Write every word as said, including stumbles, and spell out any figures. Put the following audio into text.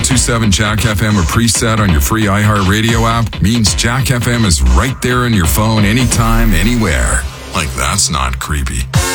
two seven Jack F M or preset on your free iHeartRadio app means Jack F M is right there on your phone anytime, anywhere. Like, that's not creepy.